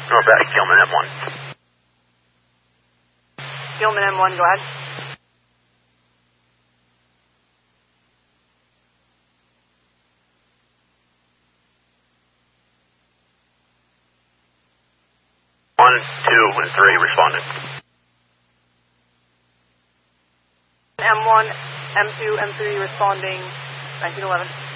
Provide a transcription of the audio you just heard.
Back Gilman M1. Gilman M1, go ahead. One, two, and three responded. M1, M2, M3 responding, 1911.